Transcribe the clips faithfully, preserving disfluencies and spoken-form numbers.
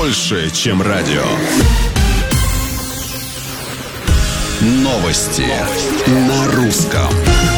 больше, чем радио. Новости на русском.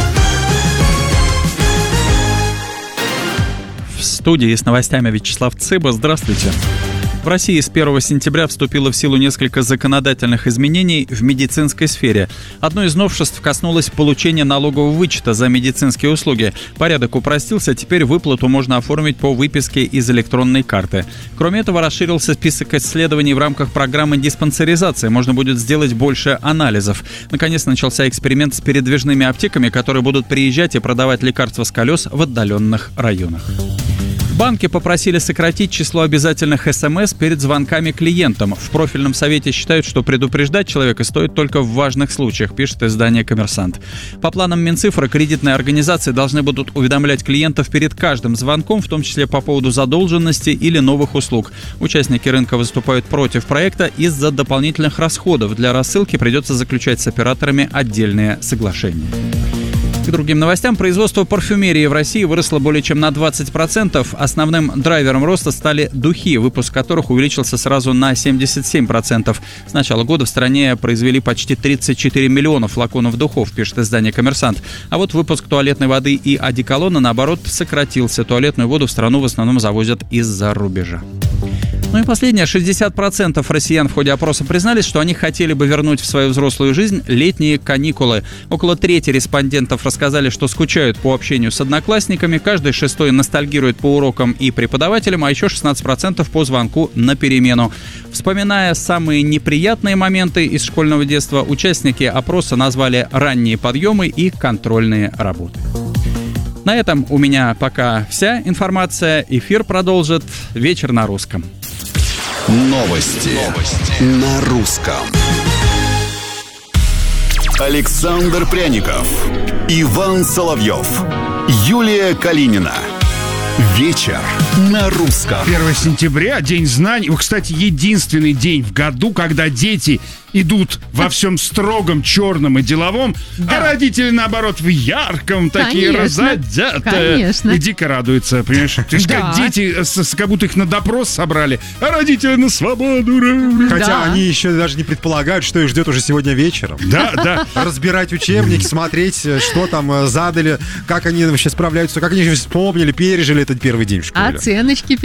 В студии с новостями Вячеслав Цыба. Здравствуйте. В России с первого сентября вступило в силу несколько законодательных изменений в медицинской сфере. Одно из новшеств коснулось получения налогового вычета за медицинские услуги. Порядок упростился, теперь выплату можно оформить по выписке из электронной карты. Кроме этого, расширился список исследований в рамках программы диспансеризации. Можно будет сделать больше анализов. Наконец начался эксперимент с передвижными аптеками, которые будут приезжать и продавать лекарства с колес в отдаленных районах. Банки попросили сократить число обязательных СМС перед звонками клиентам. В профильном совете считают, что предупреждать человека стоит только в важных случаях, пишет издание «Коммерсант». По планам Минцифры, кредитные организации должны будут уведомлять клиентов перед каждым звонком, в том числе по поводу задолженности или новых услуг. Участники рынка выступают против проекта из-за дополнительных расходов. Для рассылки придется заключать с операторами отдельные соглашения. К другим новостям. Производство парфюмерии в России выросло более чем на двадцать процентов. Основным драйвером роста стали духи, выпуск которых увеличился сразу на семьдесят семь процентов. С начала года в стране произвели почти тридцать четыре миллиона флаконов духов, пишет издание «Коммерсант». А вот выпуск туалетной воды и одеколона, наоборот, сократился. Туалетную воду в страну в основном завозят из-за рубежа. Ну и последнее. шестьдесят процентов россиян в ходе опроса признались, что они хотели бы вернуть в свою взрослую жизнь летние каникулы. Около трети респондентов рассказали, что скучают по общению с одноклассниками, каждый шестой ностальгирует по урокам и преподавателям, а еще шестнадцать процентов по звонку на перемену. Вспоминая самые неприятные моменты из школьного детства, участники опроса назвали ранние подъемы и контрольные работы. На этом у меня пока вся информация. Эфир продолжит «Вечер на русском». Новости, Новости. на русском. Александр Пряников, Иван Соловьев, Юлия Калинина. Вечер на русском. первого сентября, День знаний. Кстати, единственный день в году, когда дети идут во всем строгом, черном и деловом, да. А родители, наоборот, в ярком, такие разодетые. Конечно. И дико радуются, понимаешь? Ты же Да. как дети, с- как будто их на допрос собрали, а родители на свободу. Хотя Да. они еще даже не предполагают, что их ждет уже сегодня вечером. Да, да. Разбирать учебники, смотреть, что там э, задали, как они вообще справляются, как они вспомнили, пережили этот первый день в школе. Оценочки